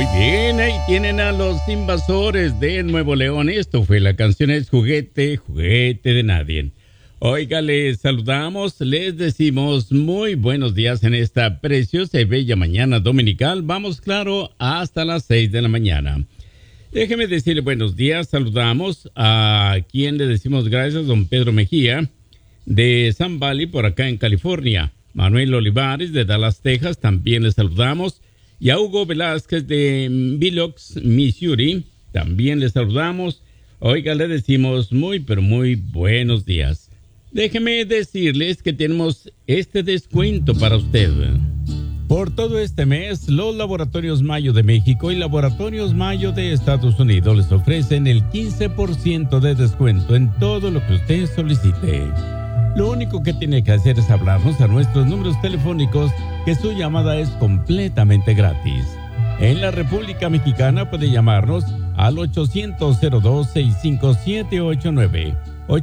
Muy bien, ahí tienen a los Invasores de Nuevo León. Esto fue la canción Es Juguete, Juguete de Nadie. Oiga, les saludamos, les decimos muy buenos días en esta preciosa y bella mañana dominical. Vamos, claro, hasta las 6 de la mañana. Déjeme decirle buenos días, saludamos a quien le decimos gracias, don Pedro Mejía, de Sun Valley, por acá en California. Manuel Olivares, de Dallas, Texas, también le saludamos. Y a Hugo Velázquez, de Bilox, Missouri, también le saludamos. Oiga, le decimos muy, pero muy buenos días. Déjeme decirles que tenemos este descuento para usted. Por todo este mes, los Laboratorios Mayo de México y Laboratorios Mayo de Estados Unidos les ofrecen el 15% de descuento en todo lo que usted solicite. Lo único que tiene que hacer es hablarnos a nuestros números telefónicos, que su llamada es completamente gratis. En la República Mexicana puede llamarnos al 800-02-65789,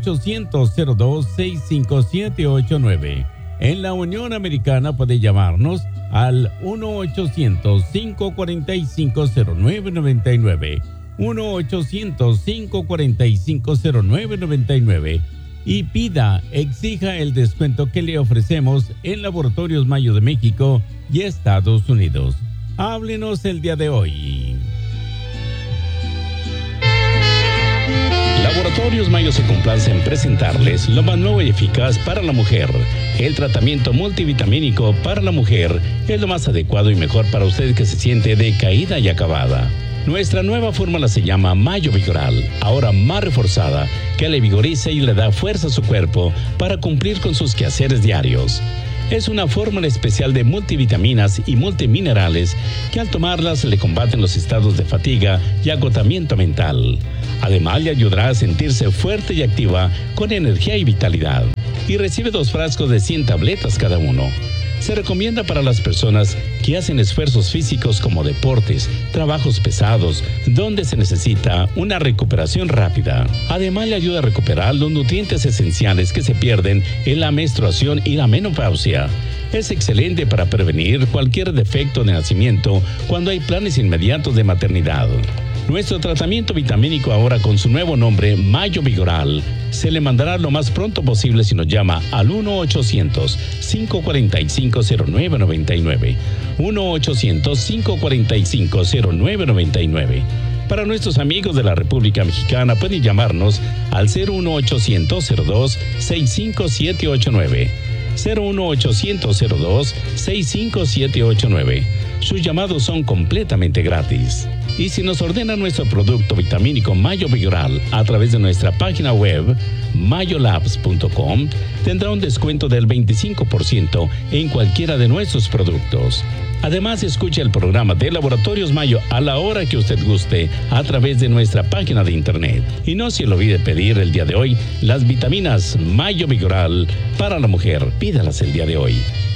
800-02-65789. En la Unión Americana puede llamarnos al 1-800-545-0999, 1-800-545-0999. Y exija el descuento que le ofrecemos en Laboratorios Mayo de México y Estados Unidos. Háblenos el día de hoy. Laboratorios Mayo se complace en presentarles lo más nuevo y eficaz para la mujer. El tratamiento multivitamínico para la mujer es lo más adecuado y mejor para usted que se siente decaída y acabada. Nuestra nueva fórmula se llama Mayo Vigoral, ahora más reforzada, que le vigoriza y le da fuerza a su cuerpo para cumplir con sus quehaceres diarios. Es una fórmula especial de multivitaminas y multiminerales que al tomarlas le combaten los estados de fatiga y agotamiento mental. Además, le ayudará a sentirse fuerte y activa con energía y vitalidad. Y recibe 2 frascos de 100 tabletas cada uno. Se recomienda para las personas que hacen esfuerzos físicos como deportes, trabajos pesados, donde se necesita una recuperación rápida. Además, le ayuda a recuperar los nutrientes esenciales que se pierden en la menstruación y la menopausia. Es excelente para prevenir cualquier defecto de nacimiento cuando hay planes inmediatos de maternidad. Nuestro tratamiento vitamínico ahora con su nuevo nombre, Mayo Vigoral, se le mandará lo más pronto posible si nos llama al 1-800-545-0999. 1-800-545-0999. Para nuestros amigos de la República Mexicana pueden llamarnos al 01800-02-65789. 01800-02-65789. Sus llamados son completamente gratis. Y si nos ordena nuestro producto vitamínico Mayo Vigoral a través de nuestra página web mayolabs.com, tendrá un descuento del 25% en cualquiera de nuestros productos. Además, escuche el programa de Laboratorios Mayo a la hora que usted guste a través de nuestra página de internet. Y no se le olvide pedir el día de hoy las vitaminas Mayo Vigoral para la mujer. Pídalas el día de hoy.